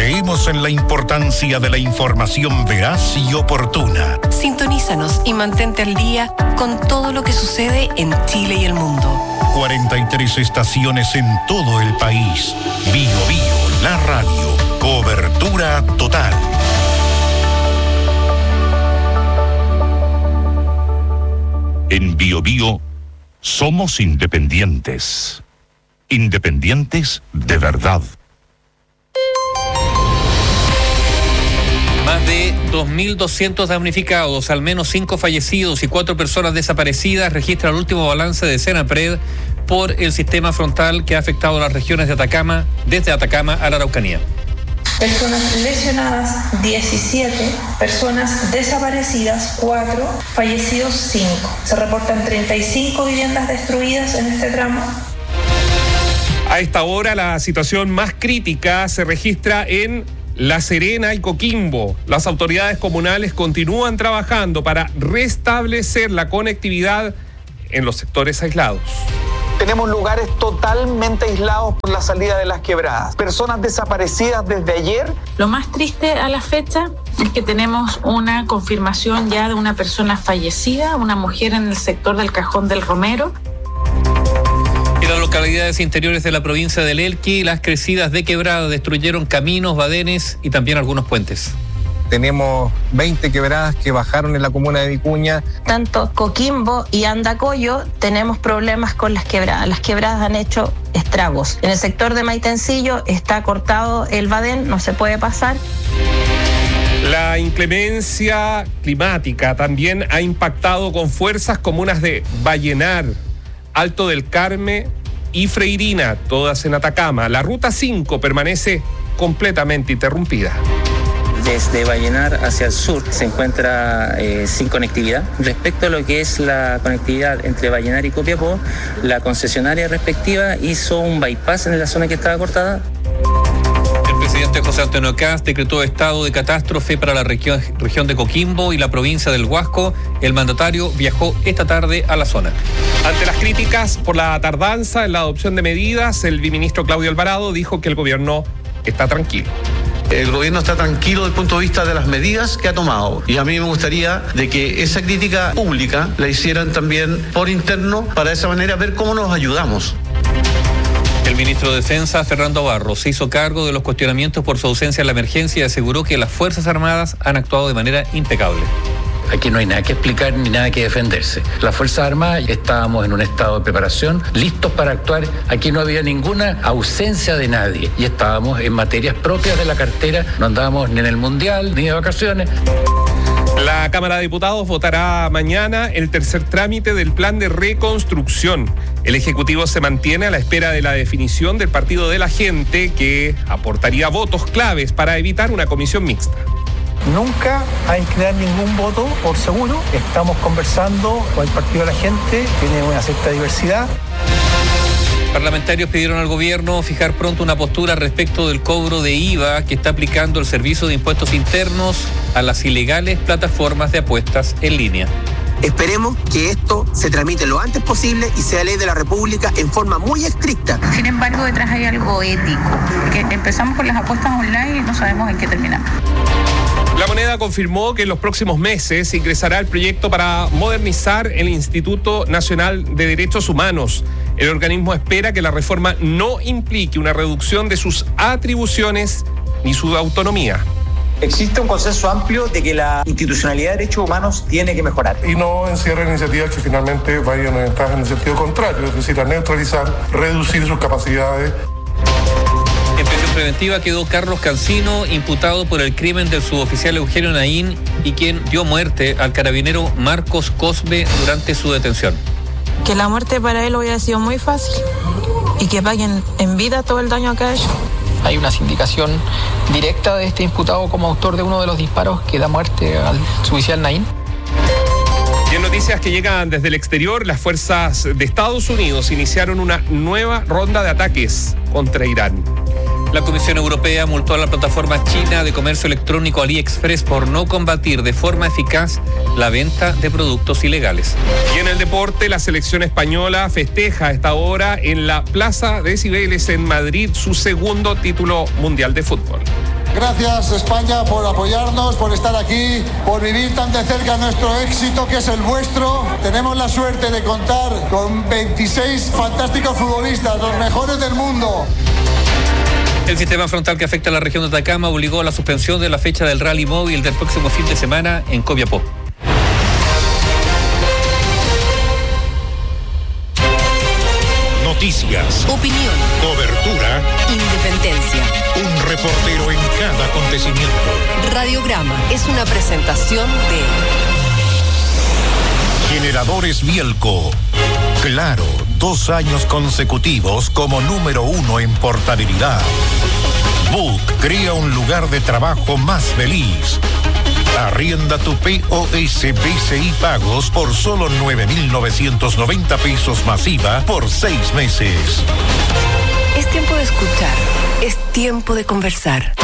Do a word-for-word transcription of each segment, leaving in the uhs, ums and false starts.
Creemos en la importancia de la información veraz y oportuna. Sintonízanos y mantente al día con todo lo que sucede en Chile y el mundo. cuarenta y tres estaciones en todo el país. Bio Bio, la radio. Cobertura total. En Bio Bio somos independientes. Independientes de verdad. Más de dos mil doscientos damnificados, al menos cinco fallecidos y cuatro personas desaparecidas registra el último balance de Senapred por el sistema frontal que ha afectado a las regiones de Atacama, desde Atacama a la Araucanía. Personas lesionadas, diecisiete, personas desaparecidas, cuatro, fallecidos, cinco. Se reportan treinta y cinco viviendas destruidas en este tramo. A esta hora la situación más crítica se registra en La Serena y Coquimbo. Las autoridades comunales continúan trabajando para restablecer la conectividad en los sectores aislados. Tenemos lugares totalmente aislados por la salida de las quebradas. Personas desaparecidas desde ayer. Lo más triste a la fecha es que tenemos una confirmación ya de una persona fallecida, una mujer en el sector del Cajón del Romero. En las localidades interiores de la provincia del Elqui, las crecidas de quebrada destruyeron caminos, badenes y también algunos puentes. Tenemos veinte quebradas que bajaron en la comuna de Vicuña. Tanto Coquimbo y Andacollo tenemos problemas con las quebradas. Las quebradas han hecho estragos. En el sector de Maitencillo está cortado el badén, no se puede pasar. La inclemencia climática también ha impactado con fuerzas comunas de Vallenar, Alto del Carmen y Freirina, todas en Atacama. La ruta cinco permanece completamente interrumpida. Desde Vallenar hacia el sur se encuentra eh, sin conectividad. Respecto a lo que es la conectividad entre Vallenar y Copiapó, la concesionaria respectiva hizo un bypass en la zona que estaba cortada. El presidente José Antonio Kast decretó estado de catástrofe para la región, región de Coquimbo y la provincia del Huasco. El mandatario viajó esta tarde a la zona. Ante las críticas por la tardanza en la adopción de medidas, el viceministro Claudio Alvarado dijo que el gobierno está tranquilo. El gobierno está tranquilo desde el punto de vista de las medidas que ha tomado. Y a mí me gustaría de que esa crítica pública la hicieran también por interno, para de esa manera ver cómo nos ayudamos. El ministro de Defensa, Fernando Barros, se hizo cargo de los cuestionamientos por su ausencia en la emergencia y aseguró que las Fuerzas Armadas han actuado de manera impecable. Aquí no hay nada que explicar ni nada que defenderse. Las Fuerzas Armadas estábamos en un estado de preparación, listos para actuar. Aquí no había ninguna ausencia de nadie y estábamos en materias propias de la cartera. No andábamos ni en el Mundial ni de vacaciones. La Cámara de Diputados votará mañana el tercer trámite del plan de reconstrucción. El Ejecutivo se mantiene a la espera de la definición del Partido de la Gente, que aportaría votos claves para evitar una comisión mixta. Nunca hay que dar ningún voto por seguro. Estamos conversando con el Partido de la Gente, tiene una cierta diversidad. Parlamentarios pidieron al gobierno fijar pronto una postura respecto del cobro de I V A que está aplicando el Servicio de Impuestos Internos a las ilegales plataformas de apuestas en línea. Esperemos que esto se tramite lo antes posible y sea ley de la República en forma muy estricta. Sin embargo, detrás hay algo ético, porque empezamos con las apuestas online y no sabemos en qué terminamos. La Moneda confirmó que en los próximos meses ingresará el proyecto para modernizar el Instituto Nacional de Derechos Humanos. El organismo espera que la reforma no implique una reducción de sus atribuciones ni su autonomía. Existe un consenso amplio de que la institucionalidad de derechos humanos tiene que mejorar. Y no encierra iniciativas que finalmente vayan a entrar en el sentido contrario, es decir, a neutralizar, reducir sus capacidades. En prisión preventiva quedó Carlos Cancino, imputado por el crimen del suboficial Eugenio Naín y quien dio muerte al carabinero Marcos Cosbe durante su detención. Que la muerte para él hubiera sido muy fácil y que paguen en vida todo el daño que ha hecho. Hay una sindicación directa de este imputado como autor de uno de los disparos que da muerte al suboficial Naín. Y en noticias que llegan desde el exterior, las fuerzas de Estados Unidos iniciaron una nueva ronda de ataques contra Irán. La Comisión Europea multó a la plataforma china de comercio electrónico AliExpress por no combatir de forma eficaz la venta de productos ilegales. Y en el deporte, la selección española festeja a esta hora en la Plaza de Cibeles en Madrid su segundo título mundial de fútbol. Gracias España por apoyarnos, por estar aquí, por vivir tan de cerca nuestro éxito que es el vuestro. Tenemos la suerte de contar con veintiséis fantásticos futbolistas, los mejores del mundo. El sistema frontal que afecta a la región de Atacama obligó a la suspensión de la fecha del rally móvil del próximo fin de semana en Copiapó. Noticias, opinión, cobertura, independencia. Un reportero en cada acontecimiento. Radiograma es una presentación de Generadores Bielco. Claro, dos años consecutivos como número uno en portabilidad. Book crea un lugar de trabajo más feliz. Arrienda tu P O S B C I Pagos por solo nueve mil novecientos noventa pesos masiva por seis meses. Es tiempo de escuchar, es tiempo de conversar.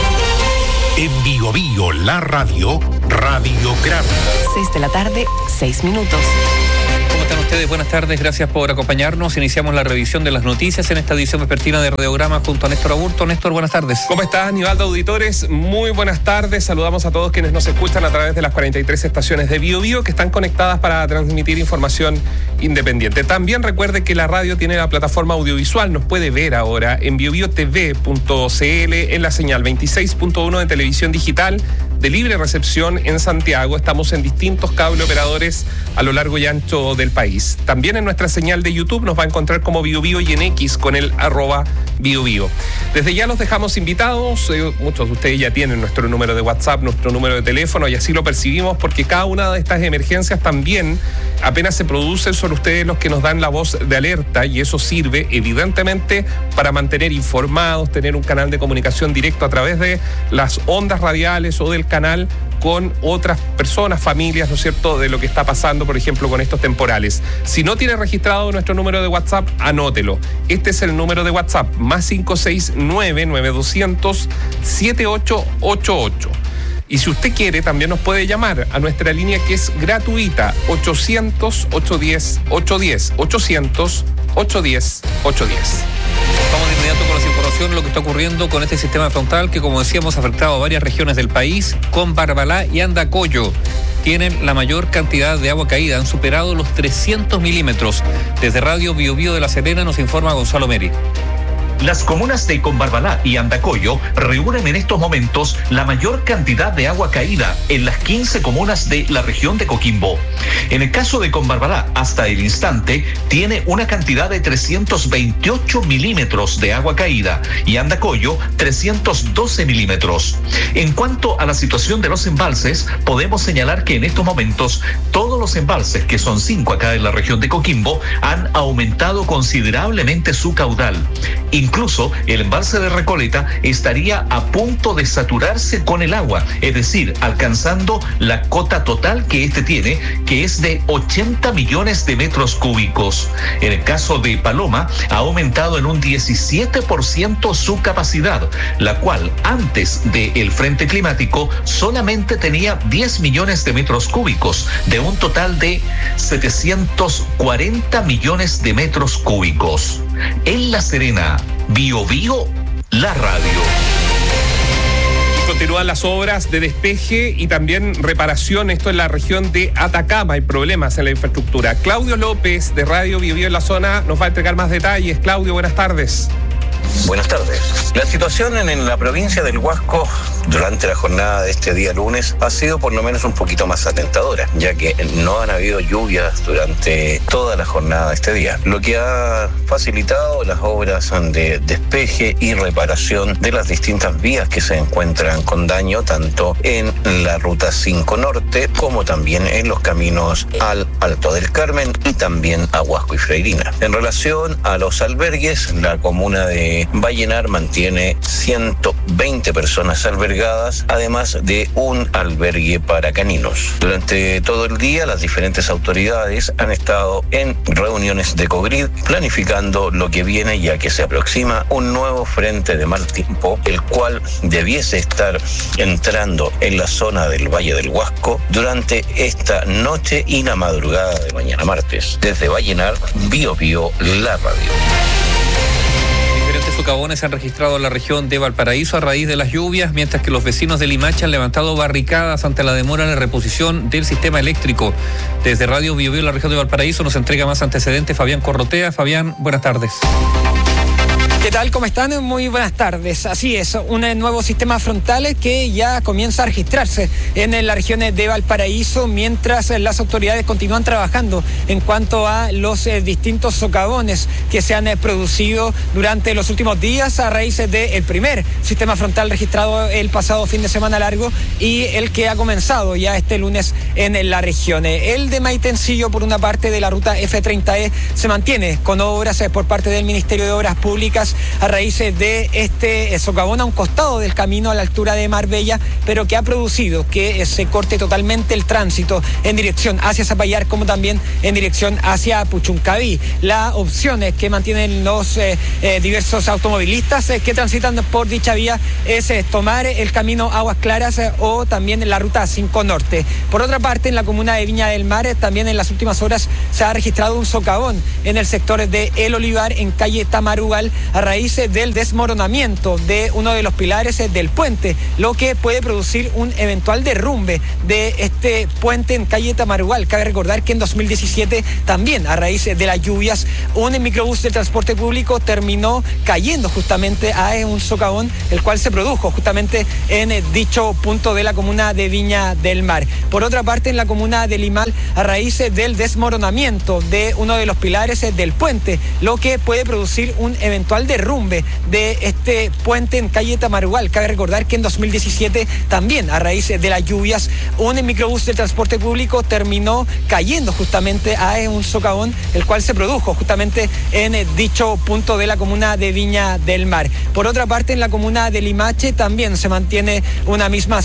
En Bio Bio, la radio, Radiograma. Seis de la tarde, seis minutos. ¿Cómo están ustedes? Buenas tardes, gracias por acompañarnos. Iniciamos la revisión de las noticias en esta edición vespertina de Radiograma junto a Néstor Aburto. Néstor, buenas tardes. ¿Cómo estás, Nivaldo, auditores? Muy buenas tardes. Saludamos a todos quienes nos escuchan a través de las cuarenta y tres estaciones de Bio Bio que están conectadas para transmitir información independiente. También recuerde que la radio tiene la plataforma audiovisual. Nos puede ver ahora en bio bio t v punto c l en la señal veintiséis punto uno de televisión digital de libre recepción en Santiago. Estamos en distintos cable operadores a lo largo y ancho del país. También en nuestra señal de YouTube nos va a encontrar como Bio Bio y en X con el arroba Bio Bio. Desde ya los dejamos invitados. Eh, muchos de ustedes ya tienen nuestro número de WhatsApp, nuestro número de teléfono y así lo percibimos porque cada una de estas emergencias también apenas se producen son ustedes los que nos dan la voz de alerta y eso sirve evidentemente para mantener informados, tener un canal de comunicación directo a través de las ondas radiales o del canal con otras personas, familias, ¿no es cierto?, de lo que está pasando, por ejemplo, con estos temporales. Si no tiene registrado nuestro número de WhatsApp, anótelo. Este es el número de WhatsApp, más cinco seis nueve, nueve dos cero cero, siete ocho ocho ocho. Y si usted quiere, también nos puede llamar a nuestra línea que es gratuita, ochocientos, ochocientos diez, ochocientos diez, ochocientos, ochocientos diez, ochocientos diez. Vamos de inmediato con las informaciones, lo que está ocurriendo con este sistema frontal que, como decíamos, ha afectado a varias regiones del país. Con Barbalá y Andacollo tienen la mayor cantidad de agua caída, han superado los trescientos milímetros. Desde Radio Bio Bio de La Serena nos informa Gonzalo Meri. Las comunas de Combarbalá y Andacollo reúnen en estos momentos la mayor cantidad de agua caída en las quince comunas de la región de Coquimbo. En el caso de Combarbalá, hasta el instante, tiene una cantidad de trescientos veintiocho milímetros de agua caída y Andacollo trescientos doce milímetros. En cuanto a la situación de los embalses, podemos señalar que en estos momentos todos los embalses, que son cinco acá en la región de Coquimbo, han aumentado considerablemente su caudal. Incluso el embalse de Recoleta estaría a punto de saturarse con el agua, es decir, alcanzando la cota total que este tiene, que es de ochenta millones de metros cúbicos. En el caso de Paloma, ha aumentado en un diecisiete por ciento su capacidad, la cual antes del frente climático solamente tenía diez millones de metros cúbicos, de un total de setecientos cuarenta millones de metros cúbicos. En La Serena, Bio Bio, la radio. Continúan las obras de despeje y también reparación, esto en la región de Atacama, hay problemas en la infraestructura. Claudio López de Radio Bio Bio en la zona nos va a entregar más detalles. Claudio, buenas tardes. Buenas tardes. La situación en la provincia del Huasco durante la jornada de este día lunes ha sido por lo menos un poquito más alentadora, ya que no han habido lluvias durante toda la jornada de este día, lo que ha facilitado las obras de despeje y reparación de las distintas vías que se encuentran con daño, tanto en la ruta cinco Norte como también en los caminos al Alto del Carmen y también a Huasco y Freirina. En relación a los albergues, la comuna de Vallenar mantiene ciento veinte personas albergadas, además de un albergue para caninos. Durante todo el día, las diferentes autoridades han estado en reuniones de COGRID planificando lo que viene, ya que se aproxima un nuevo frente de mal tiempo, el cual debiese estar entrando en la zona del Valle del Huasco durante esta noche y la madrugada de mañana martes. Desde Vallenar, Bio Bio, la radio. Diferentes socavones se han registrado en la región de Valparaíso a raíz de las lluvias, mientras que los vecinos de Limache han levantado barricadas ante la demora en la reposición del sistema eléctrico. Desde Radio Bio Bio, la región de Valparaíso, nos entrega más antecedentes Fabián Corrotea. Fabián, buenas tardes. ¿Qué tal? ¿Cómo están? Muy buenas tardes. Así es, un nuevo sistema frontal que ya comienza a registrarse en la región de Valparaíso, mientras las autoridades continúan trabajando en cuanto a los eh, distintos socavones que se han eh, producido durante los últimos días a raíz del primer sistema frontal registrado el pasado fin de semana largo y el que ha comenzado ya este lunes en la región. El de Maitencillo, por una parte, de la ruta F treinta E, se mantiene con obras eh, por parte del Ministerio de Obras Públicas a raíz de este socavón a un costado del camino a la altura de Marbella, pero que ha producido que se corte totalmente el tránsito en dirección hacia Zapallar, como también en dirección hacia Puchuncaví. La opción que mantienen los eh, eh, diversos automovilistas eh, que transitan por dicha vía es eh, tomar el camino Aguas Claras eh, o también la ruta cinco Norte. Por otra parte, en la comuna de Viña del Mar, eh, también en las últimas horas se ha registrado un socavón en el sector de El Olivar, en calle Tamarugal, a raíz del desmoronamiento de uno de los pilares del puente, lo que puede producir un eventual derrumbe de este puente en calle Tamarugal. Cabe recordar que en dos mil diecisiete también, a raíz de las lluvias, un microbús de transporte público terminó cayendo justamente a un socavón, el cual se produjo justamente en dicho punto de la comuna de Viña del Mar. Por otra parte, en la comuna de Limal, a raíz del desmoronamiento de uno de los pilares del puente, lo que puede producir un eventual derrumbe de este puente en calle Tamarugal. Cabe recordar que en dos mil diecisiete también, a raíz de las lluvias, un microbús de transporte público terminó cayendo justamente a un socavón, el cual se produjo justamente en dicho punto de la comuna de Viña del Mar. Por otra parte, en la comuna de Limache también se mantiene una misma